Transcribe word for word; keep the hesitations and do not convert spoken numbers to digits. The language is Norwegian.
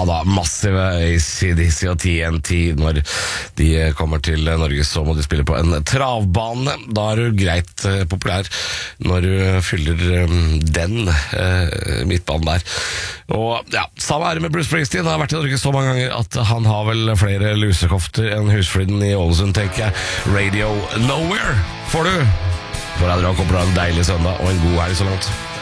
da, massive A C D C og T N T. Når de kommer til Norge, så må de spille på en travbane. Da er du greit eh, populær når du fyller um, den eh, midtbanen der. Og ja, samme er det med Bruce Springsteen. Han har vært i Norge så mange ganger at han har vel flere lusekofter enn husfliden i Ålesund, tenker jeg. Radio Nowhere får du. For deg, dere kommer til å ha en deilig søndag og en god helg så langt.